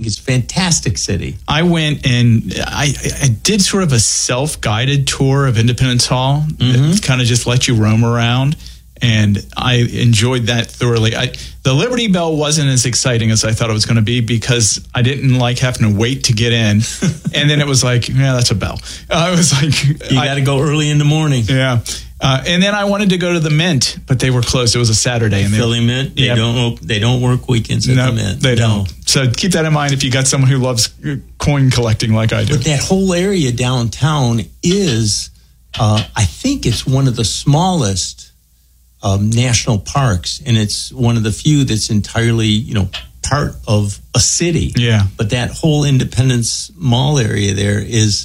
It's a fantastic city. I went and I did sort of a self-guided tour of Independence Hall. It kind of just let you roam around, and I enjoyed that thoroughly. The Liberty Bell wasn't as exciting as I thought it was going to be because I didn't like having to wait to get in. And then it was like, yeah, that's a bell. I was like... You got to go early in the morning. Yeah. And then I wanted to go to the Mint, but they were closed. It was a Saturday. And Philly Mint, they don't work weekends at the Mint. They don't. So keep that in mind if you got someone who loves coin collecting like I do. But that whole area downtown is, I think it's one of the smallest national parks, and it's one of the few that's entirely, part of a city. Yeah. But that whole Independence Mall area there is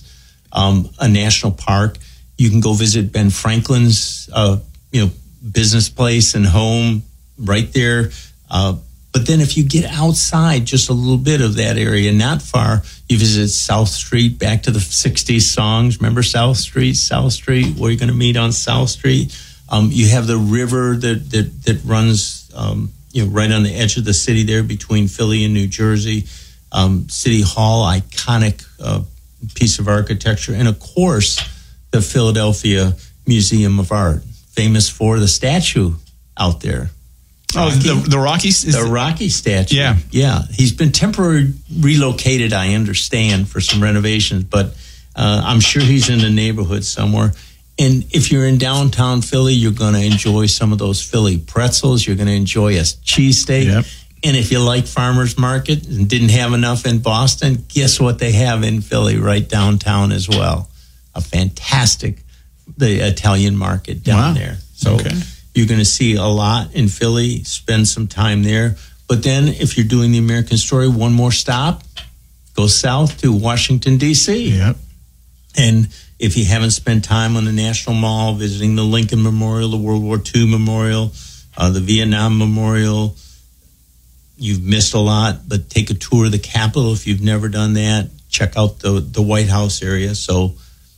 a national park. You can go visit Ben Franklin's, business place and home right there. But then if you get outside just a little bit of that area, not far, you visit South Street, back to the 60s songs. Remember South Street, where you're going to meet on South Street? You have the river that runs, right on the edge of the city there between Philly and New Jersey. City Hall, iconic piece of architecture. And, of course, the Philadelphia Museum of Art, famous for the statue out there. The Rocky? The Rocky statue. Yeah. Yeah. He's been temporarily relocated, I understand, for some renovations, but I'm sure he's in the neighborhood somewhere. And if you're in downtown Philly, you're going to enjoy some of those Philly pretzels. You're going to enjoy a cheesesteak. Yep. And if you like farmers market and didn't have enough in Boston, guess what they have in Philly right downtown as well? A fantastic the Italian market down there. So you're going to see a lot in Philly. Spend some time there. But then if you're doing the American Story, one more stop, go south to Washington, D.C. Yep. And if you haven't spent time on the National Mall, visiting the Lincoln Memorial, the World War II Memorial, the Vietnam Memorial, you've missed a lot. But take a tour of the Capitol if you've never done that. Check out the White House area. So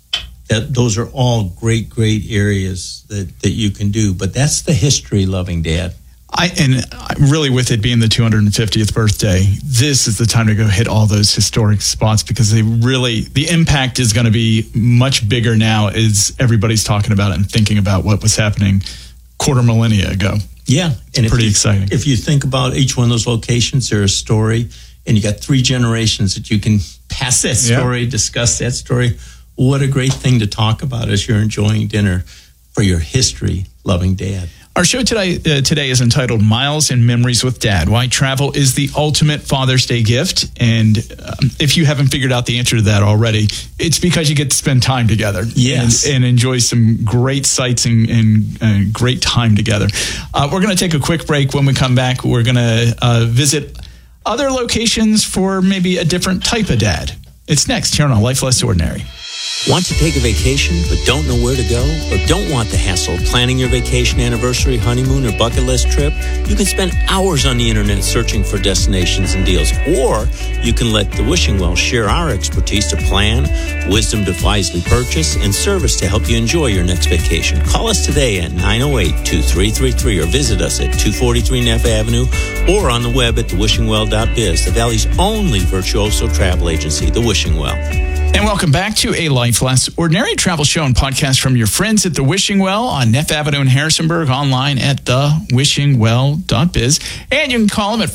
those are all great areas that you can do. But that's the history-loving dad. And really, with it being the 250th birthday, this is the time to go hit all those historic spots because the impact is going to be much bigger now as everybody's talking about it and thinking about what was happening quarter millennia ago. Yeah. It's pretty exciting. If you think about each one of those locations, there's a story, and you got 3 generations that you can pass that story, discuss that story. What a great thing to talk about as you're enjoying dinner for your history-loving dad. Our show today is entitled Miles and Memories with Dad, Why Travel is the Ultimate Father's Day Gift. And if you haven't figured out the answer to that already, it's because you get to spend time together. Yes. And enjoy some great sights and great time together. We're going to take a quick break. When we come back, we're going to visit other locations for maybe a different type of dad. It's next here on Life Less Ordinary. Want to take a vacation but don't know where to go? Or don't want the hassle of planning your vacation anniversary, honeymoon, or bucket list trip? You can spend hours on the internet searching for destinations and deals. Or you can let the Wishing Well share our expertise to plan, wisdom to wisely purchase, and service to help you enjoy your next vacation. Call us today at 908-2333 or visit us at 243 Neff Avenue or on the web at thewishingwell.biz, the Valley's only virtuoso travel agency, The Wishing Well. And welcome back to A Life Less Ordinary, travel show and podcast from your friends at The Wishing Well on Neff Avenue in Harrisonburg, online at thewishingwell.biz. And you can call them at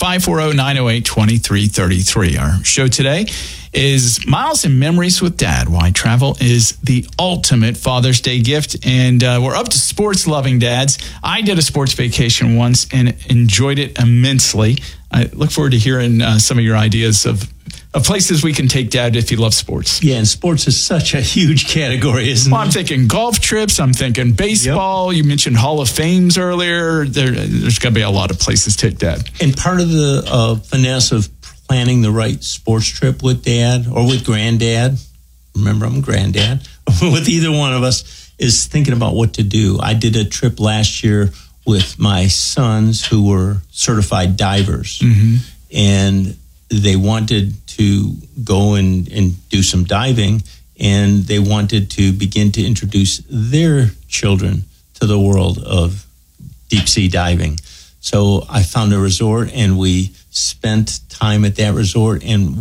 540-908-2333. Our show today is Miles and Memories with Dad, Why Travel is the Ultimate Father's Day Gift. And we're up to sports-loving dads. I did a sports vacation once and enjoyed it immensely. I look forward to hearing some of your ideas of places we can take dad if you love sports. Yeah, and sports is such a huge category, isn't it? I'm thinking golf trips. I'm thinking baseball. Yep. You mentioned Hall of Fames earlier. There's going to be a lot of places to take dad. And part of the finesse of planning the right sports trip with dad or with granddad, remember I'm granddad, with either one of us, is thinking about what to do. I did a trip last year with my sons who were certified divers. Mm-hmm. And they wanted to go and do some diving, and they wanted to begin to introduce their children to the world of deep sea diving. So I found a resort, and we spent time at that resort, and